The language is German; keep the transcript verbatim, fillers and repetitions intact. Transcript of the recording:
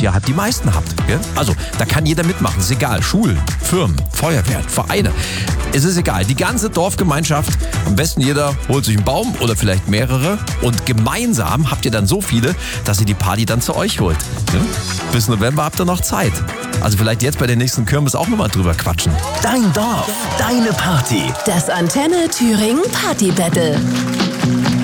ihr halt die meisten habt. Gell? Also, da kann jeder mitmachen. Ist egal. Schulen, Firmen, Feuerwehren, Vereine. Es ist egal. Die ganze Dorfgemeinschaft, am besten jeder holt sich einen Baum oder vielleicht mehrere und gemeinsam habt ihr dann so viele, dass ihr die Party dann zu euch holt. Ja? Bis November habt ihr noch Zeit. Also vielleicht jetzt bei der nächsten Kirmes auch nochmal drüber quatschen. Dein Dorf, deine Party. Das Antenne Thüringen Party Battle.